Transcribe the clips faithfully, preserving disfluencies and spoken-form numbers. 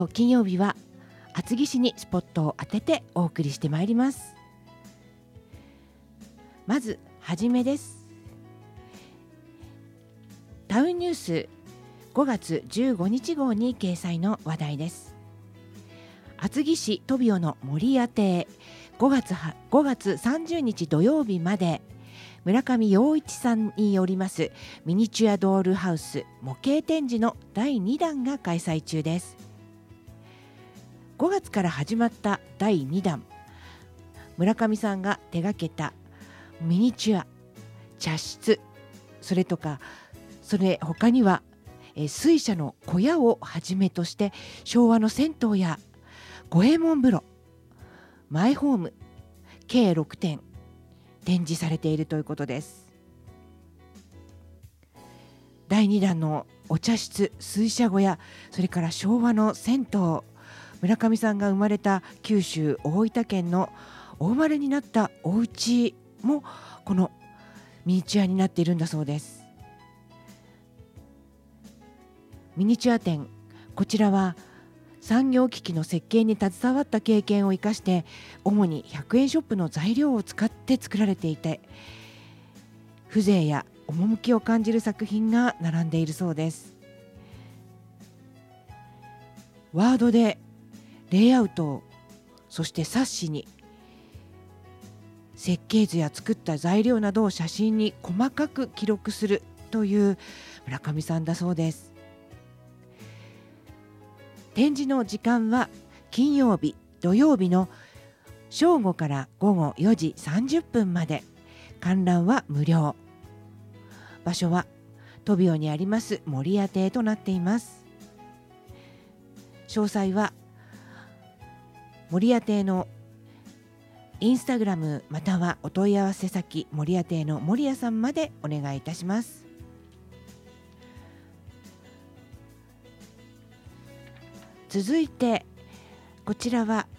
金曜日は厚木市にスポットを当ててお送りしてまいります。まずはじめです。タウンニュースごがつじゅうごにち号に掲載の話題です。厚木市トビオの守屋邸、5月はごがつさんじゅうにち土曜日まで村上陽一さんによりますミニチュアドールハウス模型展示のだいにだんが開催中です。ごがつから始まっただいにだん、村上さんが手がけたミニチュア、茶室、それとかそれ他にはえ水車の小屋をはじめとして昭和の銭湯や五右衛門風呂、マイホーム計ろくてん展示されているということです。だいにだんのお茶室、水車小屋、それから昭和の銭湯、村上さんが生まれた九州大分県のお生まれになったお家もこのミニチュアになっているんだそうです。ミニチュア展、こちらは産業機器の設計に携わった経験を生かして主にひゃくえんショップの材料を使って作られていて、風情や趣を感じる作品が並んでいるそうです。ワードでレイアウト、そして冊子に設計図や作った材料などを写真に細かく記録するという村上さんだそうです。展示の時間は金曜日、土曜日の正午からごごよじさんじゅっぷんまで、観覧は無料。場所はトビオにあります守屋邸となっています。詳細は守屋邸のインスタグラムまたはお問い合わせ先守屋邸の守屋さんまでお願いいたします。続いてこちらは、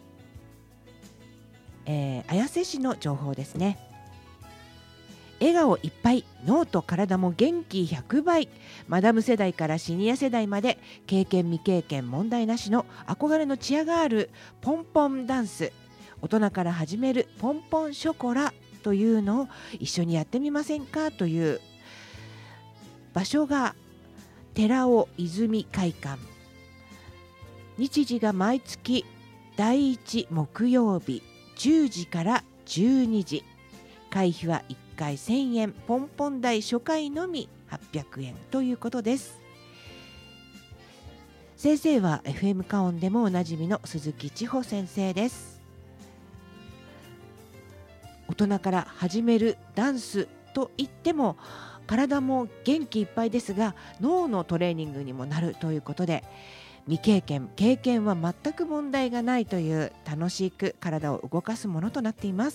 えー、綾瀬市の情報ですね。笑顔いっぱい、脳と体も元気ひゃくばい、マダム世代からシニア世代まで経験未経験問題なしの憧れのチアガール、ポンポンダンス、大人から始めるポンポンショコラというのを一緒にやってみませんかという。場所が寺尾泉会館、日時が毎月だいいち木曜日じゅうじからじゅうにじ、会費はいっかいせんえん、ポンポン代初回のみはっぴゃくえんということです。先生は エフエム カオンでもおなじみの鈴木千穂先生です。大人から始めるダンスといっても体も元気いっぱいですが、脳のトレーニングにもなるということで、未経験経験は全く問題がないという楽しく体を動かすものとなっています。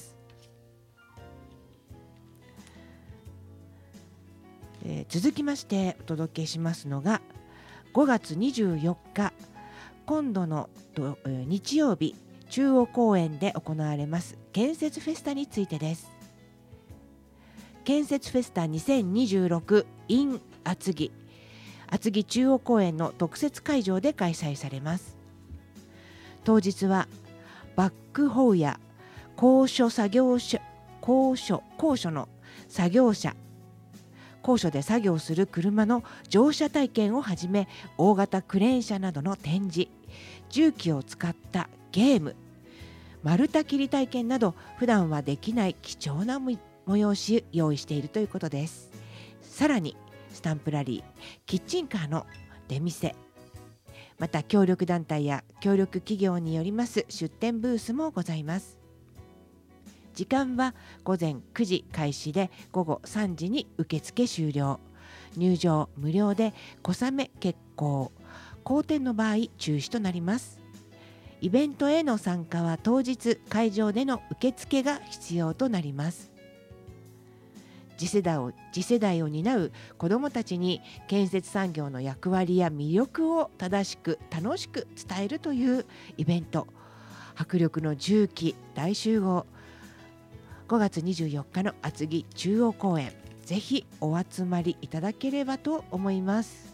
えー、続きましてお届けしますのがごがつにじゅうよっか、今度の日曜日中央公園で行われます建設フェスタについてです。建設フェスタにせんにじゅうろく in 厚木、厚木中央公園の特設会場で開催されます。当日はバックホーや高所作業所高所高所の作業車、高所で作業する車の乗車体験をはじめ、大型クレーン車などの展示、重機を使ったゲーム、丸太切り体験など普段はできない貴重な催し用意しているということです。さらにスタンプラリー、キッチンカーの出店、また協力団体や協力企業によります出店ブースもございます。時間はごぜんくじ開始でごごさんじに受付終了。入場無料で小雨決行。好天の場合中止となります。イベントへの参加は当日会場での受付が必要となります。次世代を、次世代を担う子どもたちに建設産業の役割や魅力を正しく楽しく伝えるというイベント。迫力の重機大集合、ごがつにじゅうよっかの厚木中央公園、ぜひお集まりいただければと思います。